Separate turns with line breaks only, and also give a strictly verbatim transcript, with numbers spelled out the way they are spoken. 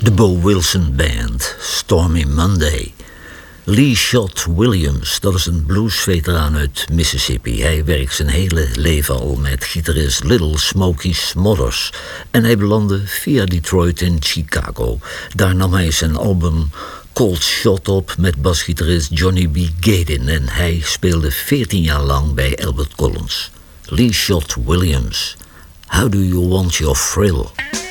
De Bo Wilson Band, Stormy Monday. Lee Shot Williams, dat is een bluesveteraan uit Mississippi. Hij werkt zijn hele leven al met gitarist Little Smokey Smothers. En hij belandde via Detroit in Chicago. Daar nam hij zijn album Cold Shot op met basgitarist Johnny B. Gadin. En hij speelde veertien jaar lang bij Albert Collins. Lee Shot Williams, How Do You Want Your Thrill?